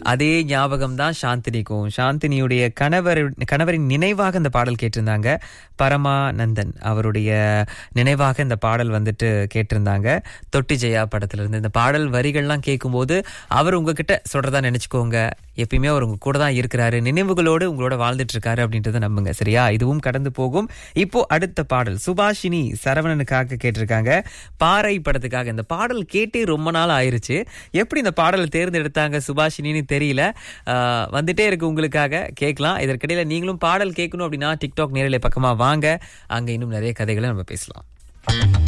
அதே ஞாபகம் தான் சாந்தினிக்கும். சாந்தினியுடைய கணவரின் நினைவாக இந்த பாடல் கேட்டிருந்தாங்க. பரமானந்தன் அவருடைய நினைவாக இந்த பாடல் வந்துட்டு கேட்டிருந்தாங்க. தொட்டி ஜெயா படத்துல இருந்து இந்த பாடல் வரிகள்லாம் கேட்கும்போது அவர் உங்ககிட்ட சொல்றதா நினைச்சுக்கோங்க. எப்பயுமே அவர் உங்க கூட தான் இருக்கிறாரு, நினைவுகளோடு உங்களோட வாழ்ந்துட்டு இருக்காரு அப்படின்றத நம்புங்க. சரியா? இதுவும் கடந்து போகும். இப்போ அடுத்த பாடல் சுபாஷினி சரவணனுக்காக கேட்டிருக்காங்க. பாறை படத்துக்காக. இந்த பாடல் கேட்டே ரொம்ப நாள் ஆயிருச்சு. எப்படி இந்த பாடலை தேர்ந்தெடுத்தாங்க சுபாஷினின்னு தெரியல. வந்துட்டே இருக்கு உங்களுக்காக, கேட்கலாம். இதற்கிடையில நீங்களும் பாடல் கேட்கணும் அப்படின்னா டிக்டாக் நேரலை பக்கமா வாங்க. அங்க இன்னும் நிறைய கதைகளை நம்ம பேசலாம்.